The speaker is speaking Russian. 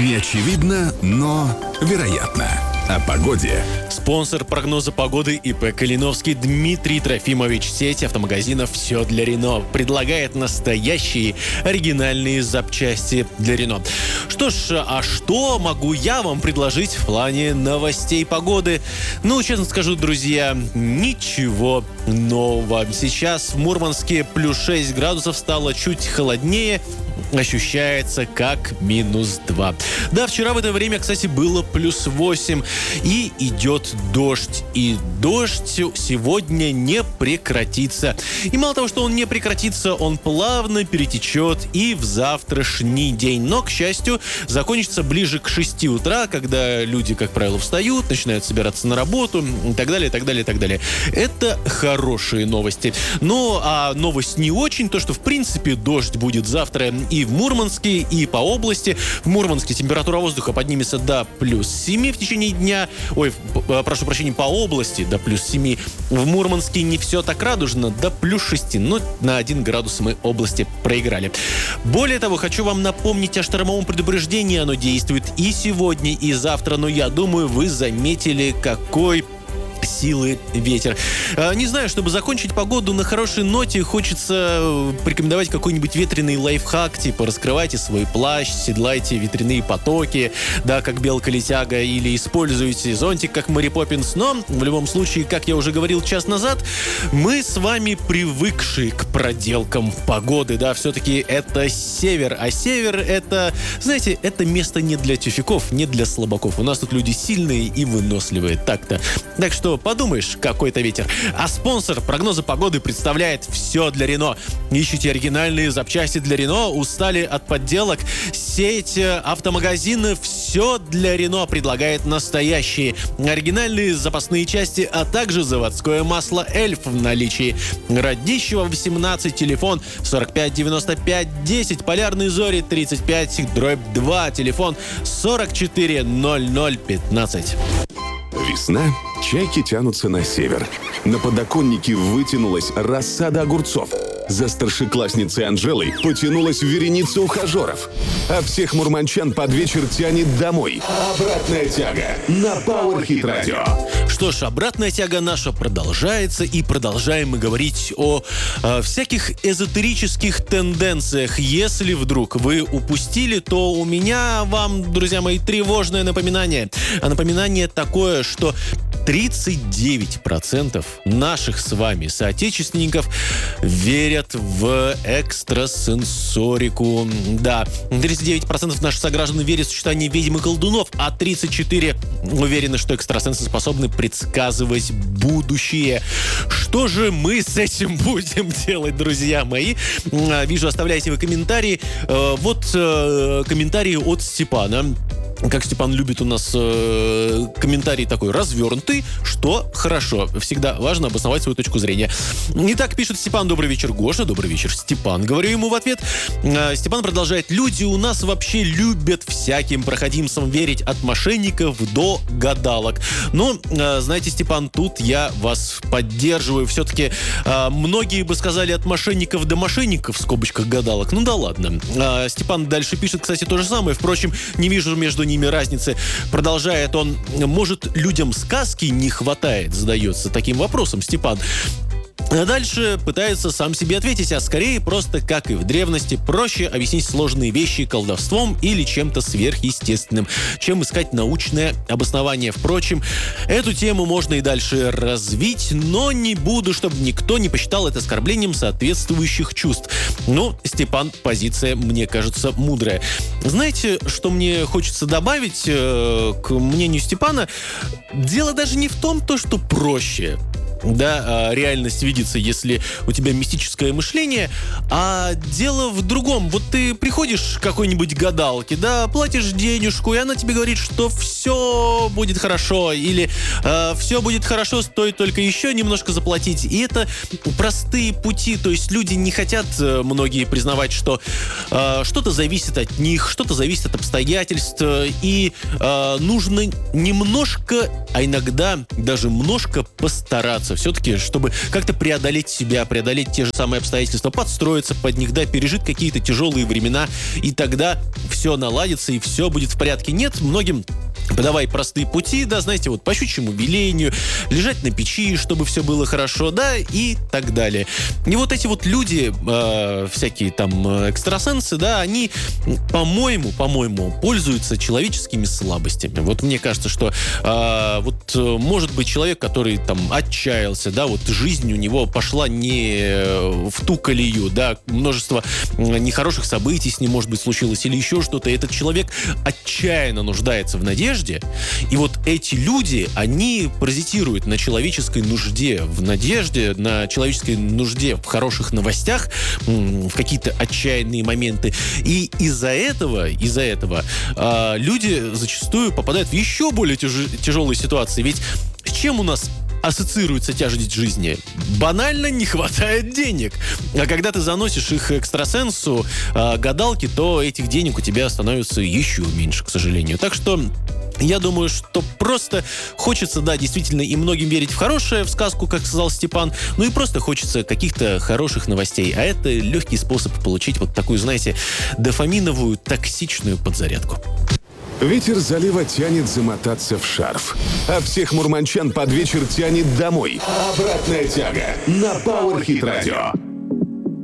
Неочевидно, но вероятно. О погоде. Спонсор прогноза погоды ИП «Калиновский» Дмитрий Трофимович. Сеть автомагазинов «Все для Рено» предлагает настоящие оригинальные запчасти для Рено. Что ж, а что могу я вам предложить в плане новостей погоды? Ну, честно скажу, друзья, ничего нового. Сейчас в Мурманске плюс 6 градусов, стало чуть холоднее. Ощущается как -2. Да, вчера в это время, кстати, было плюс 8. И идет дождь. И дождь сегодня не прекратится. И мало того, что он не прекратится, он плавно перетечет и в завтрашний день. Но, к счастью, закончится ближе к 6 утра, когда люди, как правило, встают, начинают собираться на работу и так далее, и так далее, и так далее. Это хорошие новости. Ну, а новость не очень, то, что, в принципе, дождь будет завтра и в Мурманске, и по области. В Мурманске температура воздуха поднимется до плюс 7 в течение дня. Ой, прошу прощения, по области до плюс 7. В Мурманске не все так радужно, до плюс 6. Но на 1 градус мы области проиграли. Более того, хочу вам напомнить о штормовом предупреждении. Оно действует и сегодня, и завтра. Но я думаю, вы заметили, какой силы ветер. Не знаю, чтобы закончить погоду на хорошей ноте, хочется порекомендовать какой-нибудь ветреный лайфхак, типа раскрывайте свой плащ, седлайте ветряные потоки, да, как белка-летяга, или используйте зонтик, как Мэри Поппинс. Но, в любом случае, как я уже говорил час назад, мы с вами привыкшие к проделкам погоды, да, все-таки это север, а север это, знаете, это место не для тюфяков, не для слабаков. У нас тут люди сильные и выносливые, так-то. Так что подумаешь, какой-то ветер. А спонсор прогноза погоды представляет «Все для Рено». Ищите оригинальные запчасти для Рено, устали от подделок? Сеть автомагазинов «Все для Рено» предлагает настоящие оригинальные запасные части, а также заводское масло «Эльф» в наличии. Радищева, 18, телефон 45 95 10, Полярные Зори 35/2, телефон 44 00 15. Весна. Чайки тянутся на север. На подоконнике вытянулась рассада огурцов. За старшеклассницей Анжелой потянулась вереница ухажеров. А всех мурманчан под вечер тянет домой. Обратная тяга на Power Hit Radio. Что ж, обратная тяга наша продолжается, и продолжаем мы говорить о всяких эзотерических тенденциях. Если вдруг вы упустили, то у меня вам, друзья мои, тревожное напоминание. А напоминание такое, что 39% наших с вами соотечественников верят в экстрасенсорику. Да, 39% наших сограждан верят в сочетание ведьм и колдунов, а 34% уверены, что экстрасенсы способны предсказывать будущее. Что же мы с этим будем делать, друзья мои? Вижу, оставляйте вы комментарии. Вот комментарии от Степана. Как Степан любит у нас комментарий такой развернутый, что хорошо. Всегда важно обосновать свою точку зрения. Итак, пишет Степан: добрый вечер, Гоша. Добрый вечер, Степан. Говорю ему в ответ. Степан продолжает: люди у нас вообще любят всяким проходимцам верить, от мошенников до гадалок. Но, знаете, Степан, тут я вас поддерживаю. Все-таки многие бы сказали от мошенников до мошенников, в скобочках гадалок. Ну да ладно. Степан дальше пишет, кстати, то же самое. Впрочем, не вижу между ними разницы. Продолжает он: может, людям сказки не хватает? Задается таким вопросом Степан. А дальше пытается сам себе ответить, а скорее просто, как и в древности, проще объяснить сложные вещи колдовством или чем-то сверхъестественным, чем искать научное обоснование. Впрочем, эту тему можно и дальше развить, но не буду, чтобы никто не посчитал это оскорблением соответствующих чувств. Но, Степан, позиция, мне кажется, мудрая. Знаете, что мне хочется добавить к мнению Степана? Дело даже не в том, что проще, да, реальность видится, если у тебя мистическое мышление, а дело в другом. Вот ты приходишь к какой-нибудь гадалке, да, платишь денежку, и она тебе говорит, что все будет хорошо, или все будет хорошо, стоит только еще немножко заплатить. И это простые пути, то есть люди не хотят, многие, признавать, что что-то зависит от них, что-то зависит от обстоятельств, и нужно немножко, а иногда даже немножко постараться, стараются все-таки, чтобы как-то преодолеть себя, преодолеть те же самые обстоятельства, подстроиться под них, да, пережить какие-то тяжелые времена, и тогда все наладится, и все будет в порядке. Нет, многим подавай простые пути, да, знаете, вот по щучьему велению, лежать на печи, чтобы все было хорошо, да, и так далее. И вот эти вот люди, всякие там экстрасенсы, да, они, по-моему, пользуются человеческими слабостями. Вот мне кажется, что вот может быть человек, который там отчаялся, да, вот жизнь у него пошла не в ту колею, да, множество нехороших событий с ним, может быть, случилось, или еще что-то. Этот человек отчаянно нуждается в надежде. И вот эти люди, они паразитируют на человеческой нужде в надежде, на человеческой нужде в хороших новостях, в какие-то отчаянные моменты. И из-за этого люди зачастую попадают в еще более тяжелые ситуации. Ведь с чем у нас ассоциируется тяжесть жизни? Банально не хватает денег. А когда ты заносишь их экстрасенсу, гадалке, то этих денег у тебя становится еще меньше, к сожалению. Так что я думаю, что просто хочется, да, действительно, и многим верить в хорошее, в сказку, как сказал Степан, ну и просто хочется каких-то хороших новостей. А это легкий способ получить вот такую, знаете, дофаминовую токсичную подзарядку. Ветер залива тянет замотаться в шарф, а всех мурманчан под вечер тянет домой. Обратная тяга на Power Hit Radio.